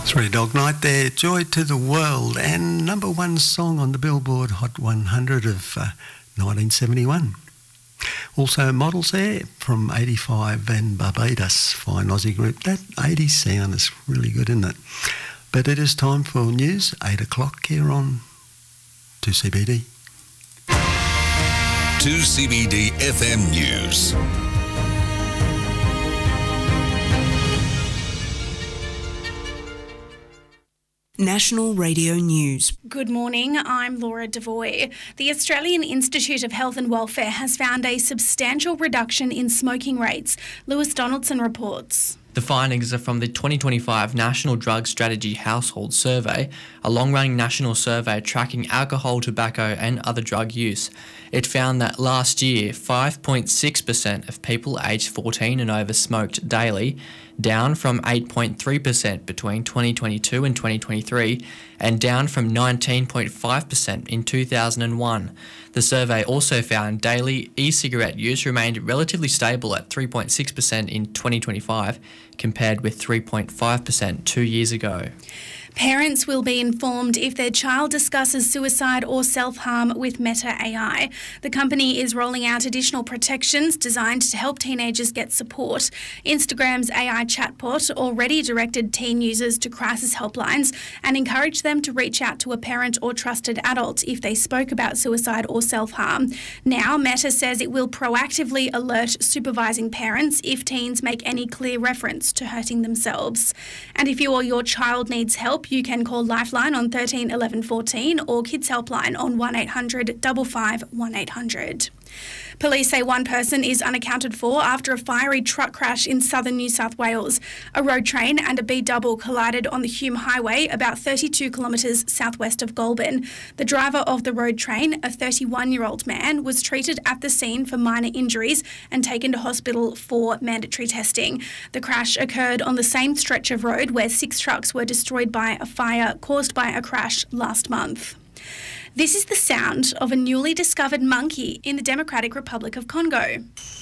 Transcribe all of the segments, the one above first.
Three Dog Night there, Joy to the World, and number one song on the Billboard Hot 100 of 1971. Also Models there from 85 and Barbados, fine Aussie group. That 80s sound is really good, isn't it? But it is time for news, 8 o'clock here on 2CBD. 2CBD FM News. National Radio News. Good morning, I'm Laura Devoy. The Australian Institute of Health and Welfare has found a substantial reduction in smoking rates. Lewis Donaldson reports. The findings are from the 2025 National Drug Strategy Household Survey, a long-running national survey tracking alcohol, tobacco and other drug use. It found that last year, 5.6% of people aged 14 and over smoked daily, down from 8.3% between 2022 and 2023, and down from 19.5% in 2001. The survey also found daily e-cigarette use remained relatively stable at 3.6% in 2025, compared with 3.5% 2 years ago. Parents will be informed if their child discusses suicide or self-harm with Meta AI. The company is rolling out additional protections designed to help teenagers get support. Instagram's AI chatbot already directed teen users to crisis helplines and encouraged them to reach out to a parent or trusted adult if they spoke about suicide or self-harm. Now, Meta says it will proactively alert supervising parents if teens make any clear reference to hurting themselves. And if you or your child needs help, you can call Lifeline on 13 11 14 or Kids Helpline on 1800 55 1800. Police say one person is unaccounted for after a fiery truck crash in southern New South Wales. A road train and a B-double collided on the Hume Highway about 32 kilometres southwest of Goulburn. The driver of the road train, a 31-year-old man, was treated at the scene for minor injuries and taken to hospital for mandatory testing. The crash occurred on the same stretch of road where 6 trucks were destroyed by a fire caused by a crash last month. This is the sound of a newly discovered monkey in the Democratic Republic of Congo.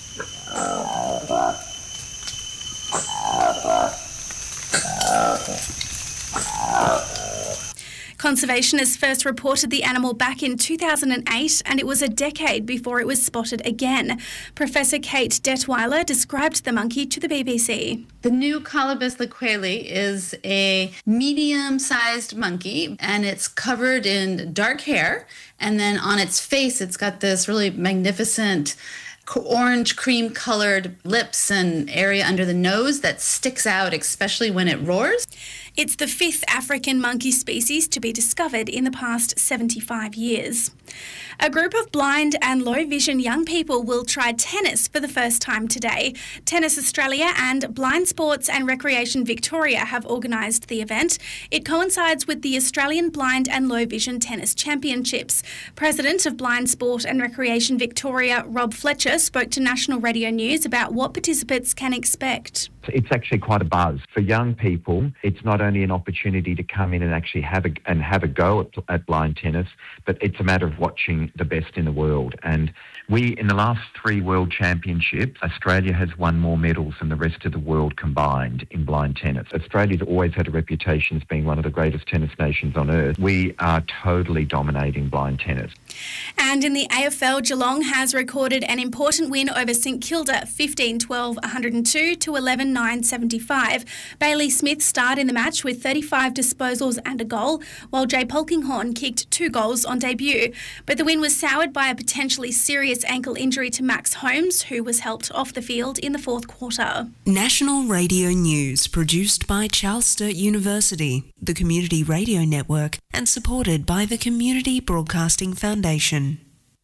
Conservationists first reported the animal back in 2008, and it was a decade before it was spotted again. Professor Kate Detweiler described the monkey to the BBC. The new Colobus liqueli is a medium-sized monkey, and it's covered in dark hair, and then on its face it's got this really magnificent orange cream-colored lips and area under the nose that sticks out, especially when it roars. It's the 5th African monkey species to be discovered in the past 75 years. A group of blind and low vision young people will try tennis for the first time today. Tennis Australia and Blind Sports and Recreation Victoria have organised the event. It coincides with the Australian Blind and Low Vision Tennis Championships. President of Blind Sport and Recreation Victoria, Rob Fletcher, spoke to National Radio News about what participants can expect. It's actually quite a buzz. For young people, it's not only an opportunity to come in and actually have a go at blind tennis, but it's a matter of watching the best in the world. And in the last 3 World Championships, Australia has won more medals than the rest of the world combined in blind tennis. Australia's always had a reputation as being one of the greatest tennis nations on earth. We are totally dominating blind tennis. And in the AFL, Geelong has recorded an important win over St Kilda, 15-12-102 to 11-9-75. Bailey Smith starred in the match with 35 disposals and a goal, while Jay Polkinghorne kicked 2 goals on debut. But the win was soured by a potentially serious ankle injury to Max Holmes, who was helped off the field in the 4th quarter. National Radio News, produced by Charles Sturt University, the Community Radio Network, and supported by the Community Broadcasting Foundation.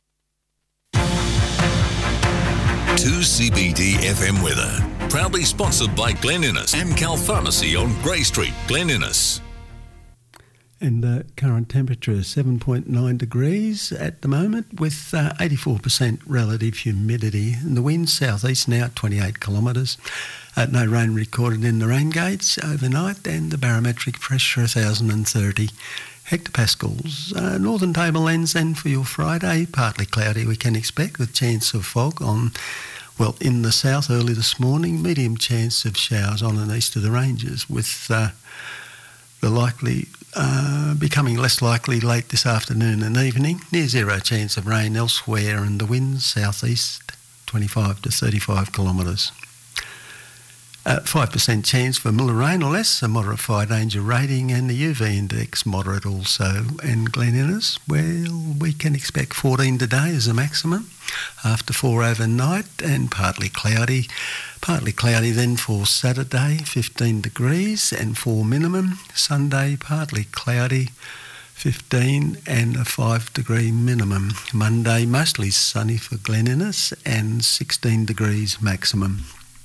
2CBD FM weather, proudly sponsored by Glen Innes and Cal Pharmacy on Grey Street, Glen Innes. And the current temperature is 7.9 degrees at the moment, with 84% relative humidity. And the wind southeast now at 28 kilometres. No rain recorded in the rain gates overnight, and the barometric pressure 1,030 hectopascals. Northern tablelands then for your Friday, partly cloudy we can expect, with chance of fog in the south early this morning, medium chance of showers on and east of the ranges, with becoming less likely late this afternoon and evening. Near zero chance of rain elsewhere, and the winds southeast 25 to 35 kilometres. 5% chance for mild rain or less, a moderate fire danger rating, and the UV index moderate also. And Glen Innes, well, we can expect 14 today as a maximum, after 4 overnight, and partly cloudy. Partly cloudy then for Saturday, 15 degrees and 4 minimum. Sunday, partly cloudy, 15 and a 5 degree minimum. Monday, mostly sunny for Glen Innes and 16 degrees maximum.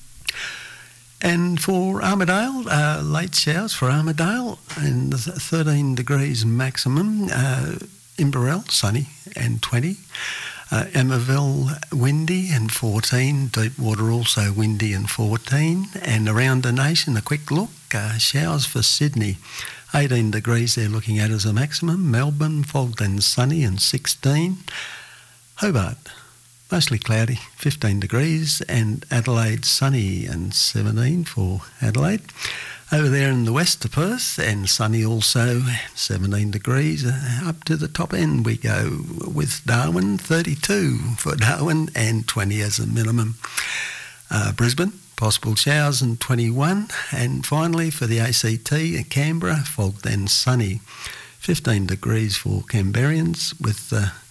And for Armidale, late showers for Armidale and 13 degrees maximum. Inverell, sunny and 20. Emerville, windy and 14. Deepwater also windy and 14. And around the nation, a quick look. Showers for Sydney, 18 degrees they're looking at as a maximum. Melbourne, fogged and sunny and 16. Hobart, mostly cloudy, 15 degrees, and Adelaide sunny and 17 for Adelaide. Over there in the west of Perth, and sunny also, 17 degrees. Up to the top end we go with Darwin, 32 for Darwin and 20 as a minimum. Brisbane, possible showers and 21. And finally for the ACT, Canberra, fogged and sunny, 15 degrees for Canberrians with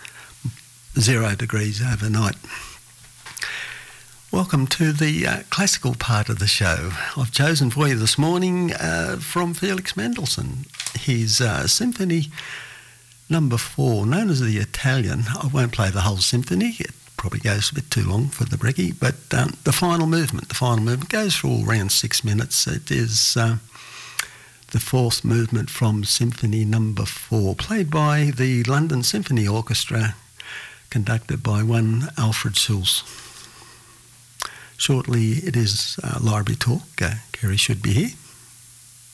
0 degrees overnight. Welcome to the classical part of the show. I've chosen for you this morning from Felix Mendelssohn, his Symphony No. 4, known as the Italian. I won't play the whole symphony, it probably goes a bit too long for the brekkie, but the final movement goes for all around 6 minutes. It is the fourth movement from Symphony No. 4, played by the London Symphony Orchestra, conducted by one Alfred Schulz. Shortly it is library talk. Kerry should be here.